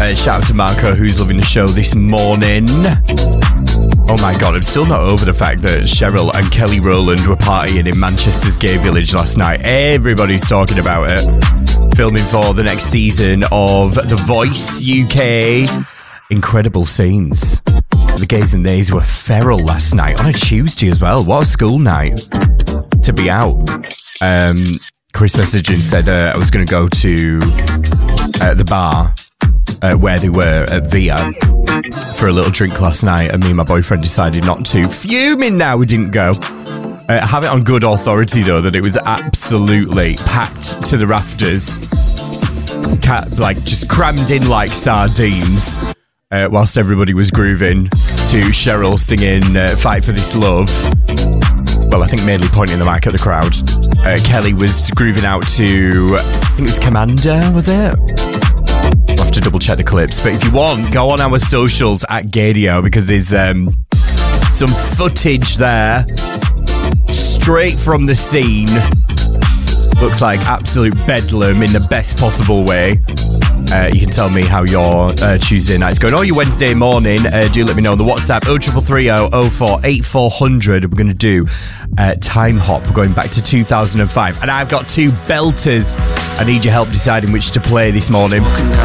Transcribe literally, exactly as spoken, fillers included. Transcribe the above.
Uh, shout out to Marco, who's loving the show this morning. Oh my god, I'm still not over the fact that Cheryl and Kelly Rowland were partying in Manchester's gay village last night. Everybody's talking about it. Filming for the next season of The Voice U K. Incredible scenes. The gays and theys were feral last night, on a Tuesday as well. What a school night to be out. Um, Chris messaged and said uh, I was going to go to uh, the bar uh, where they were at Via for a little drink last night, and me and my boyfriend decided not to. Fuming now we didn't go. Uh, have it on good authority, though, that it was absolutely packed to the rafters. Cat, like, just crammed in like sardines. Uh, whilst everybody was grooving to Cheryl singing uh, Fight for This Love. Well, I think mainly pointing the mic at the crowd. Uh, Kelly was grooving out to, I think it was Commander, was it? We'll have to double check the clips. But if you want, go on our socials at Gadio, because there's um, some footage there straight from the scene. Looks like absolute bedlam in the best possible way. Uh, you can tell me how your uh, Tuesday night's going, or your Wednesday morning. Uh, do let me know on the WhatsApp oh three three oh oh four eight four hundred. We're going to do uh, Time Hop going back to two thousand five, and I've got two belters. I need your help deciding which to play this morning.